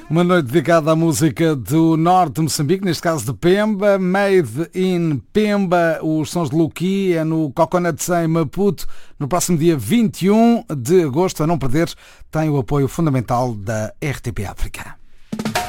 Uma noite dedicada à música do norte de Moçambique, neste caso de Pemba, Made in Pemba, os sons de Luqui, é no Coconut em Maputo, no próximo dia 21 de agosto, a não perder, tem o apoio fundamental da RTP África.